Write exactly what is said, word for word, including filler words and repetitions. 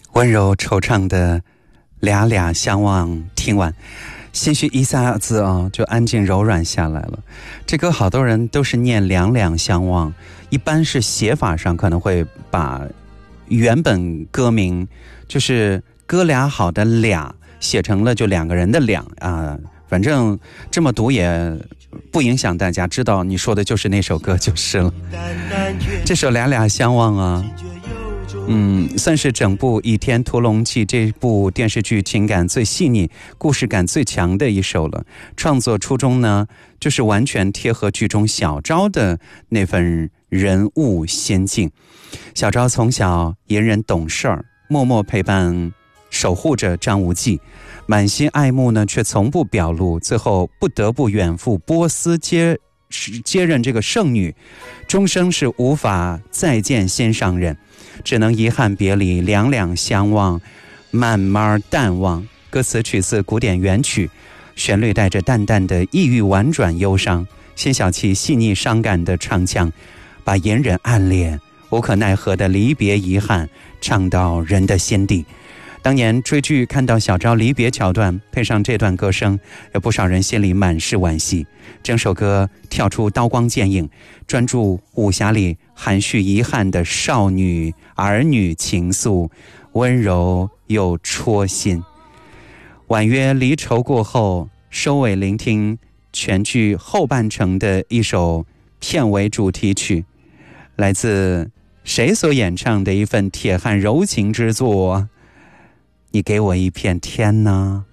温柔惆怅的俩俩相望，听完心绪一下子啊就安静柔软下来了。这歌好多人都是念两两相望，一般是写法上可能会把原本歌名就是哥俩好的俩写成了就两个人的两啊，反正这么读也不影响大家知道你说的就是那首歌就是了。这首俩俩相望啊，嗯，算是整部《倚天屠龙记》这部电视剧情感最细腻、故事感最强的一首了。创作初衷呢，就是完全贴合剧中小昭的那份人物心境。小昭从小隐忍懂事儿，默默陪伴守护着张无忌，满心爱慕呢，却从不表露，最后不得不远赴波斯接接任这个圣女，终生是无法再见心上人，只能遗憾别离，两两相望，慢慢淡忘。歌词取自古典原曲，旋律带着淡淡的抑郁婉转忧伤，辛晓琪细腻伤感的唱腔，把隐忍暗恋无可奈何的离别遗憾唱到人的心底。当年追剧看到小昭离别桥段，配上这段歌声，有不少人心里满是惋惜。整首歌跳出刀光剑影，专注武侠里含蓄遗憾的少女儿女情愫，温柔又戳心。婉约离愁过后，收尾聆听全剧后半程的一首片尾主题曲，来自谁所演唱的一份铁汉柔情之作？你给我一片天呢？